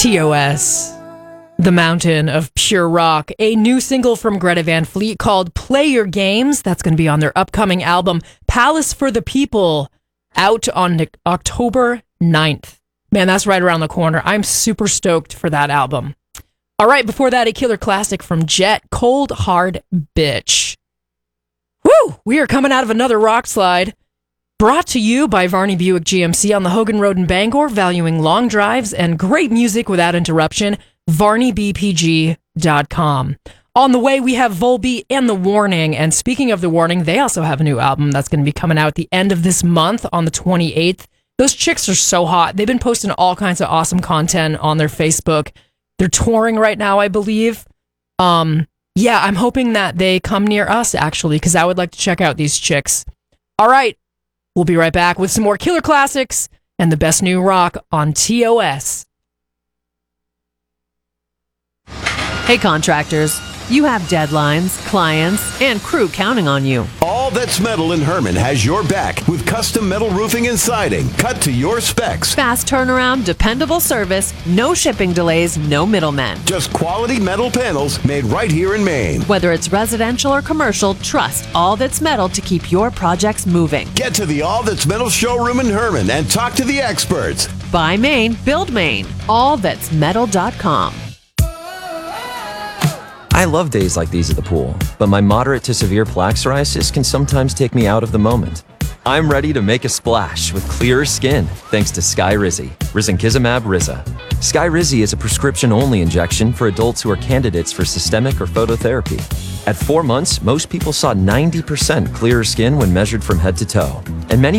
TOS, The Mountain of Pure Rock, a new single from Greta Van Fleet called Play Your Games. That's going to be on their upcoming album, Palace for the People, out on October 9th. Man, that's right around the corner. I'm super stoked for that album. All right, before that, a killer classic from Jet, Cold Hard Bitch. Woo! We are coming out of another rock slide. Brought to you by Varney Buick GMC on the Hogan Road in Bangor, valuing long drives and great music without interruption. VarneyBPG.com. On the way, we have Volbeat and The Warning. And speaking of The Warning, they also have a new album that's going to be coming out at the end of this month on the 28th. Those chicks are so hot. They've been posting all kinds of awesome content on their Facebook. They're touring right now, I believe. Yeah, I'm hoping that they come near us, actually, because I would like to check out these chicks. All right. We'll be right back with some more killer classics and the best new rock on TOS. Hey, contractors. You have deadlines, clients, and crew counting on you. All That's Metal in Herman has your back with custom metal roofing and siding cut to your specs. Fast turnaround, dependable service, no shipping delays, no middlemen. Just quality metal panels made right here in Maine. Whether it's residential or commercial, trust All That's Metal to keep your projects moving. Get to the All That's Metal showroom in Herman and talk to the experts. Buy Maine, build Maine. AllThat'sMetal.com. I love days like these at the pool, but my moderate to severe plaque psoriasis can sometimes take me out of the moment. I'm ready to make a splash with clearer skin thanks to Skyrizi, Risankizumab Riza. Skyrizi is a prescription-only injection for adults who are candidates for systemic or phototherapy. At 4 months, most people saw 90% clearer skin when measured from head to toe, and many